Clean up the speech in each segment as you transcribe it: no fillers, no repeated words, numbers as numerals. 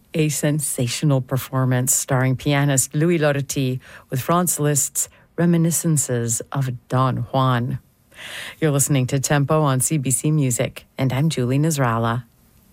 A sensational performance starring pianist Louis Loretti with Franz Liszt's Reminiscences of Don Juan. You're listening to Tempo on CBC Music, and I'm Julie Nasrallah.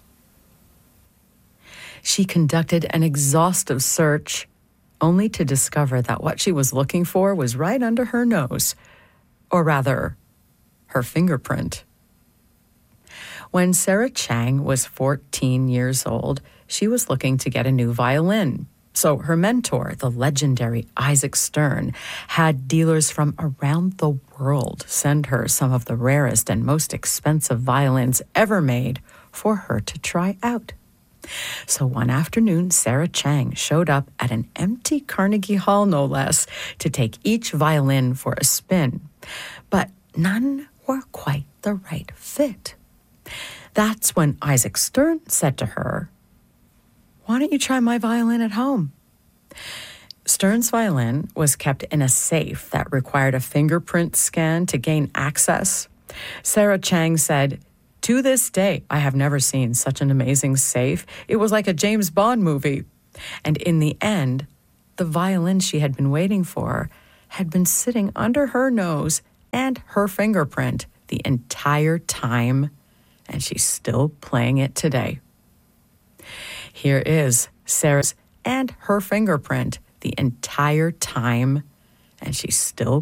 She conducted an exhaustive search, only to discover that what she was looking for was right under her nose, or rather, her fingerprint. When Sarah Chang was 14 years old, she was looking to get a new violin. So her mentor, the legendary Isaac Stern, had dealers from around the world send her some of the rarest and most expensive violins ever made for her to try out. So one afternoon, Sarah Chang showed up at an empty Carnegie Hall, no less, to take each violin for a spin. But none were quite the right fit. That's when Isaac Stern said to her, "Why don't you try my violin at home?" Stern's violin was kept in a safe that required a fingerprint scan to gain access. Sarah Chang said, "To this day, I have never seen such an amazing safe. It was like a James Bond movie." And in the end, the violin she had been waiting for had been sitting under her nose and her fingerprint the entire time, and she's still playing it today. Here is Sarah's and her fingerprint the entire time, and she's still